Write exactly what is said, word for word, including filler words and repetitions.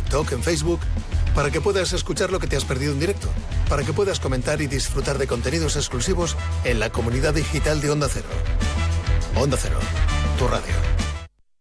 TikTok, en Facebook, para que puedas escuchar lo que te has perdido en directo, para que puedas comentar y disfrutar de contenidos exclusivos en la comunidad digital de Onda Cero. Onda Cero, tu radio.